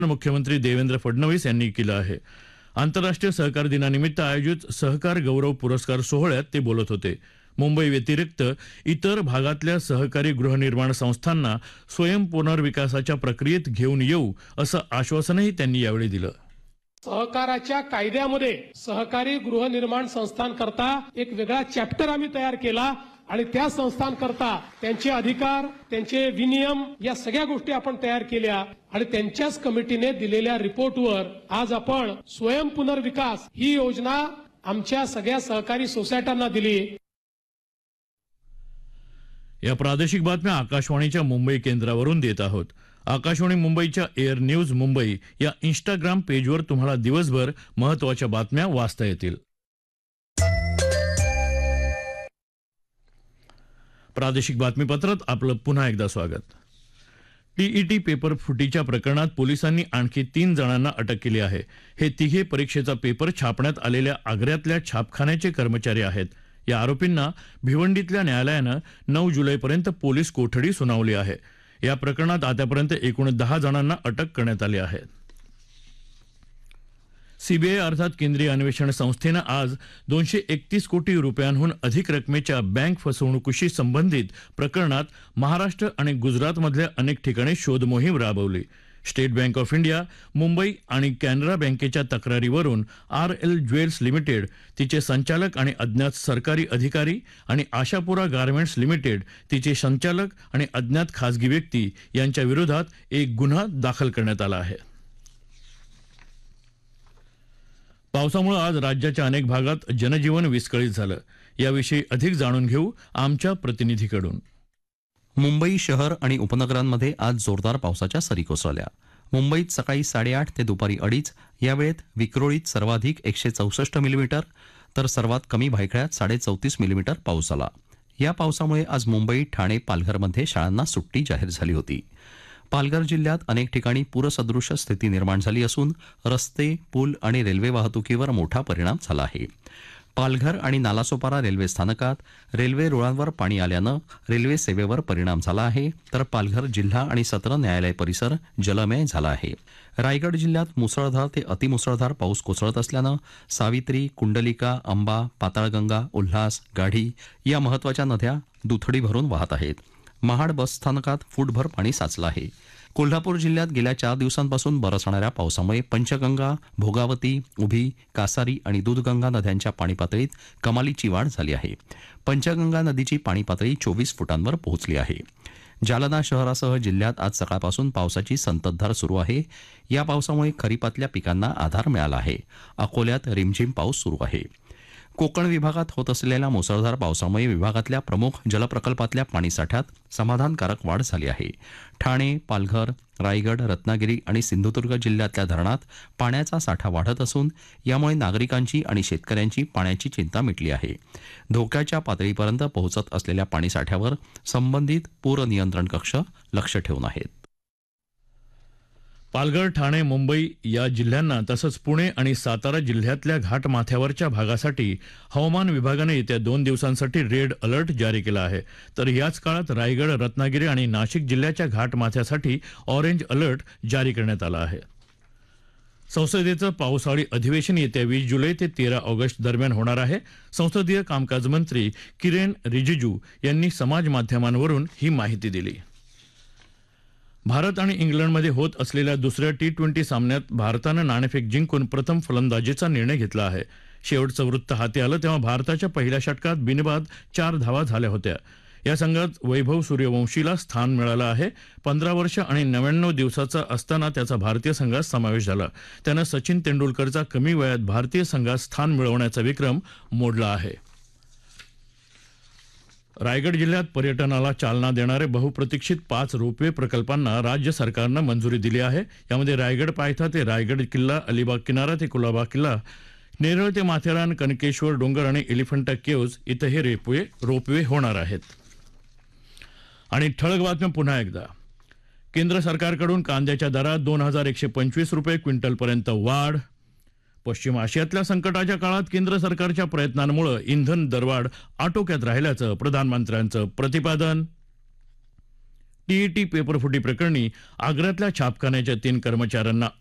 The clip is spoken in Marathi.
मुख्यमंत्री देवेंद्र फडणवीस यांनी केलं आहे. आंतरराष्ट्रीय सहकार दिनानिमित्त आयोजित सहकार गौरव पुरस्कार सोहळ्यात ते बोलत होते. मुंबई व्यतिरिक्त इतर भागातल्या सहकारी गृहनिर्माण संस्थांना स्वयं पुनर्विकासाच्या प्रक्रियेत घेऊन येऊ असं आश्वासनही त्यांनी यावेळी दिलं. सहकाराच्या कायद्यामध्ये सहकारी गृहनिर्माण संस्थांकरता एक वेगळा चॅप्टर आम्ही तयार केला आणि त्या संस्थांकरता त्यांचे अधिकार, त्यांचे विनियम या सगळ्या गोष्टी आपण तयार केल्या आणि त्यांच्याच कमिटीने दिलेल्या रिपोर्टवर आज आपण स्वयं पुनर्विकास ही योजना आमच्या सगळ्या सहकारी सोसायट्यांना दिली. या प्रादेशिक बातम्या आकाशवाणीच्या मुंबई केंद्रावरून देत आहोत. आकाशवाणी मुंबईच्या एअर न्यूज मुंबई या इंस्टाग्राम पेजवर तुम्हाला दिवसभर महत्त्वाच्या बातम्या वाचता येतील. प्रादेशिक बातमीपत्रात आपलं पुन्हा एकदा स्वागत. टीईटी पेपर फुटीच्या प्रकरणात पोलिसांनी आणखी 3 जणांना अटक केली आहे. हे तिघे परीक्षेचा पेपर छापण्यात आलेल्या आग्र्यातल्या छापखान्याचे कर्मचारी आहेत. या आरोपींना भिवंडीतल्या न्यायालयानं 9 जुलैपर्यंत पोलीस कोठडी सुनावली आहे. या प्रकरणात आतापर्यंत एकूण 10 जणांना अटक करण्यात आली आहे. सीबीआय अर्थात केंद्रीय अन्वेषण संस्थेनं आज 231 कोटी रुपयांहून अधिक रकमेच्या बँक फसवणुकीशी संबंधित प्रकरणात महाराष्ट्र आणि गुजरातमधल्या अनेक ठिकाणी शोध मोहीम राबवली. State bank of India, Mumbai आणि कॅनरा बँकेच्या तक्रारीवरून RL ज्वेल्स लिमिटेड, तिचे संचालक आणि अज्ञात सरकारी अधिकारी आणि आशापुरा गारमेंट्स लिमिटेड, तिचे संचालक आणि अज्ञात खासगी व्यक्ती यांच्या विरोधात एक गुन्हा दाखल करण्यात आला आहे. पावसामुळे आज राज्याच्या अनेक भागात जनजीवन विस्कळीत झालं. याविषयी अधिक जाणून घेऊ आमच्या प्रतिनिधीकडून. मुंबई शहर आणि उपनगरांमध्ये आज जोरदार पावसाच्या सरी कोसळल्या. मुंबईत सकाळी 8:30 ते दुपारी 2:30 या वेळेत विक्रोळीत सर्वाधिक 164 मिलीमीटर तर सर्वात कमी भायखळ्यात 34.5 मिलीमीटर पाऊस झाला. या पावसामुळे आज मुंबई, ठाणे, पालघरमध्ये शाळांना सुट्टी जाहीर झाली होती. पालघर जिल्ह्यात अनेक ठिकाणी पूरसदृश स्थिती निर्माण झाली असून रस्ते, पूल आणि रेल्वे वाहतुकीवर मोठा परिणाम झाला आहे. पालघर आणि नालासोपारा रेल्वे स्थानकात रेल्वे रुळांवर पाणी आल्यानं रेल्वे सेवेवर परिणाम झाला आहे, तर पालघर जिल्हा आणि सत्र न्यायालय परिसर जलमय झाला आहे. रायगड जिल्ह्यात मुसळधार ते अतिमुसळधार पाऊस कोसळत असल्यानं सावित्री, कुंडलिका, अंबा, पाताळगंगा, उल्हास, गाढी या महत्त्वाच्या नद्या दुथडी भरून वाहत आहेत. महाड बस स्थानकात फूटभर पाणी साचलं आहे. कोल्हापूर जिल्ह्यात गेल्या 4 दिवसांपासून बरसणाऱ्या पावसामुळे पंचगंगा, भोगावती, उभी, कासारी आणि दूधगंगा नद्यांच्या पाणीपातळीत कमालीची वाढ झाली आहे. पंचगंगा नदीची पाणीपातळी 24 फुटांवर पोहोचली आहे. जालना शहरासह जिल्ह्यात आज सकाळपासून पावसाची संततधार सुरू आहे. या पावसामुळे खरीपातल्या पिकांना आधार मिळाला आहे. अकोल्यात रिमझिम पाऊस सुरू आहे. कोकण विभागात होत असलेल्या मुसळधार पावसामुळे विभागातल्या प्रमुख जलप्रकल्पातल्या पाणीसाठ्यात समाधानकारक वाढ झाली आहे. ठाणे, पालघर, रायगड, रत्नागिरी आणि सिंधुदुर्ग जिल्ह्यातल्या धरणात पाण्याचा साठा वाढत असून यामुळे नागरिकांची आणि शेतकऱ्यांची पाण्याची चिंता मिटली आहे. धोक्याच्या पातळीपर्यंत पोहोचत असलेल्या पाणीसाठ्यावर संबंधित पूर नियंत्रण कक्ष लक्ष ठेवून आहेत. पालघर, ठाणे, मुंबई या जिल्ह्यांना तसंच पुणे आणि सातारा जिल्ह्यातल्या घाटमाथ्यावरच्या भागासाठी हवामान विभागाने येत्या 2 दिवसांसाठी रेड अलर्ट जारी केला आहे. तर याच काळात रायगड, रत्नागिरी आणि नाशिक जिल्ह्याच्या घाटमाथ्यासाठी ऑरेंज अलर्ट जारी करण्यात आला आहे. संसदेचं पावसाळी अधिवेशन येत्या 20 जुलै ते 13 ऑगस्ट दरम्यान होणार आहे. संसदीय कामकाज मंत्री किरेन रिजिजू यांनी समाज माध्यमांवरून ही माहिती दिली. भारत आणि इंग्लंडमध्ये होत असलेल्या दुसऱ्या T20 सामन्यात भारतानं नाणेफेक जिंकून प्रथम फलंदाजीचा निर्णय घेतला आहे. शेवटचं वृत्त हाती आलं तेव्हा भारताच्या पहिल्या षटकात बिनबाद 4 धावा झाल्या होत्या. या संघात वैभव सूर्यवंशीला स्थान मिळालं आहे. 15 वर्ष आणि 99 दिवसाचा असताना त्याचा भारतीय संघात समावेश झाला. त्यानं सचिन तेंडुलकरचा कमी वयात भारतीय संघात स्थान मिळवण्याचा विक्रम मोडला आहे. रायगड जिल्ह्यात पर्यटनाला चालना देणारे बहुप्रतीक्षित 5 रोपवे प्रकल्पांना राज्य सरकारनं मंजुरी दिली आहे. यामध्ये रायगड पायथा ते रायगड किल्ला, अलिबाग किनारा ते कुलाबा किल्ला, नेरळ ते माथेरान, कनकेश्वर डोंगर आणि एलिफंटा केव्ज इथं हे रोपवे होणार आहेत. आणि ठळक बातम्या पुन्हा एकदा. केंद्र सरकारकडून कांद्याच्या दरात 2125 रुपये क्विंटलपर्यंत वाढ. पश्चिम आशियातल्या संकटाच्या काळात केंद्र सरकारच्या प्रयत्नांमुळे इंधन दरवाढ आटोक्यात राहिल्याचं प्रधानमंत्र्यांचं प्रतिपादन. टीईटी पेपरफुटी प्रकरणी आग्र्यातल्या छापखान्याच्या 3 कर्मचाऱ्यांना